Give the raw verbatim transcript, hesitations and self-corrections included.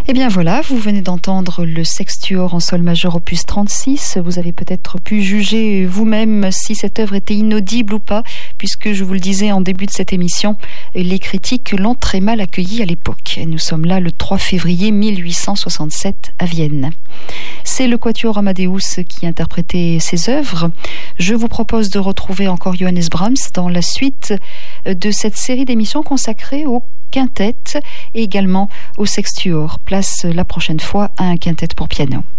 Et bien voilà, vous venez d'entendre le Sextuor en sol majeur opus trente-six. Vous avez peut-être pu juger vous-même si cette œuvre était inaudible ou pas, puisque je vous le disais en début de cette émission, les critiques l'ont très mal accueillie à l'époque. Nous sommes là le trois février mille huit cent soixante-sept à Vienne. C'est le Quatuor Amadeus qui interprétait ces œuvres. Je vous propose de retrouver encore Johannes Brahms dans la suite de cette série d'émissions consacrée au quintette et également au sextuor. Place la prochaine fois à un quintette pour piano.